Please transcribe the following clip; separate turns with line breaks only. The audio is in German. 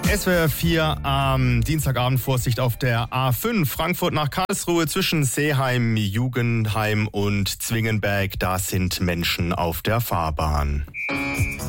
SWR 4 am Dienstagabend, Vorsicht auf der A5 Frankfurt nach Karlsruhe zwischen Seeheim, Jugendheim und Zwingenberg. Da sind Menschen auf der Fahrbahn.